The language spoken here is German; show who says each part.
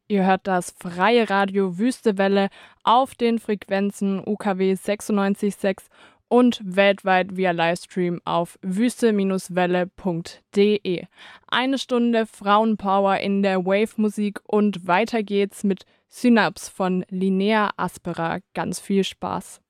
Speaker 1: Ihr hört das freie Radio Wüstewelle auf den Frequenzen UKW 96.6 und weltweit via Livestream auf wüste-welle.de. Eine Stunde Frauenpower in der Wave-Musik und weiter geht's mit Synapse von Linnea Aspera. Ganz viel Spaß.